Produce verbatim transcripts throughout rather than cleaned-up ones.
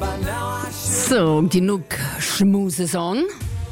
So, genug Schmusesaison.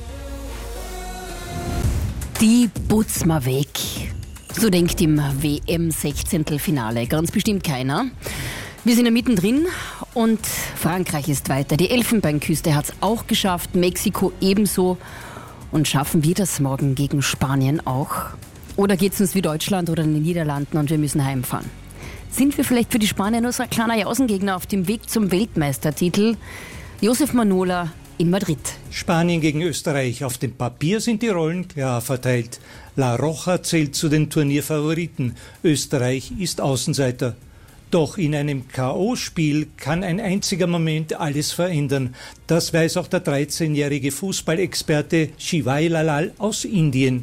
Die putzen wir weg. So denkt im W M-Sechzehntelfinale ganz bestimmt keiner. Wir sind ja mittendrin und Frankreich ist weiter. Die Elfenbeinküste hat es auch geschafft, Mexiko ebenso. Und schaffen wir das morgen gegen Spanien auch? Oder geht es uns wie Deutschland oder den Niederlanden und wir müssen heimfahren? Sind wir vielleicht für die Spanier nur so ein kleiner Jausengegner auf dem Weg zum Weltmeistertitel? Josef Manola in Madrid. Spanien gegen Österreich. Auf dem Papier sind die Rollen klar verteilt. La Roja zählt zu den Turnierfavoriten. Österreich ist Außenseiter. Doch in einem K O-Spiel kann ein einziger Moment alles verändern. Das weiß auch der dreizehnjährige Fußballexperte Shivai Lalal aus Indien.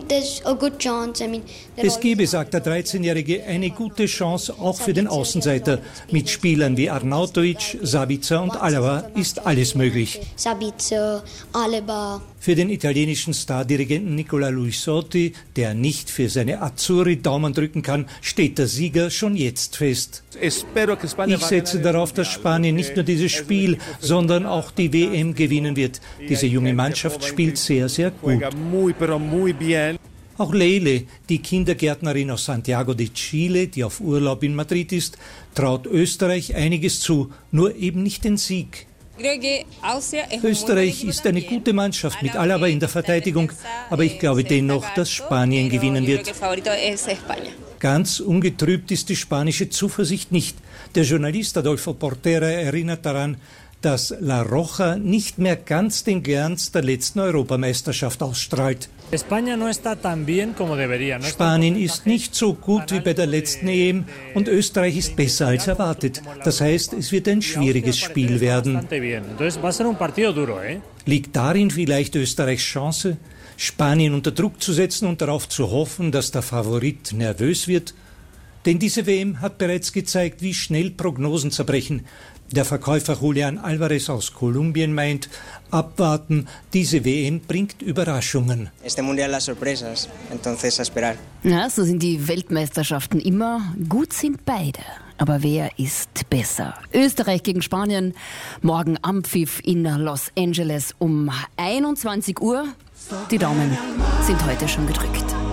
Es gebe, sagt der dreizehnjährige, eine gute Chance auch für den Außenseiter. Mit Spielern wie Arnautovic, Sabitzer und Alaba ist alles möglich. Für den italienischen Stardirigenten Nicola Luisotti, der nicht für seine Azzurri Daumen drücken kann, steht der Sieger schon jetzt fest. Ich setze darauf, dass Spanien nicht nur dieses Spiel, sondern auch die W M gewinnen wird. Diese junge Mannschaft spielt sehr, sehr gut. Auch Leile, die Kindergärtnerin aus Santiago de Chile, die auf Urlaub in Madrid ist, traut Österreich einiges zu, nur eben nicht den Sieg. Österreich ist eine gute Mannschaft mit Alaba in der Verteidigung, aber ich glaube dennoch, dass Spanien gewinnen wird. Ganz ungetrübt ist die spanische Zuversicht nicht. Der Journalist Adolfo Portera erinnert daran, dass La Roja nicht mehr ganz den Glanz der letzten Europameisterschaft ausstrahlt. Spanien ist nicht so gut wie bei der letzten E M und Österreich ist besser als erwartet. Das heißt, es wird ein schwieriges Spiel werden. Liegt darin vielleicht Österreichs Chance, Spanien unter Druck zu setzen und darauf zu hoffen, dass der Favorit nervös wird? Denn diese W M hat bereits gezeigt, wie schnell Prognosen zerbrechen. Der Verkäufer Julian Alvarez aus Kolumbien meint, abwarten, diese W M bringt Überraschungen. Ja, so sind die Weltmeisterschaften immer. Gut sind beide. Aber wer ist besser? Österreich gegen Spanien, morgen Ampfiff in Los Angeles um einundzwanzig Uhr. Die Daumen sind heute schon gedrückt.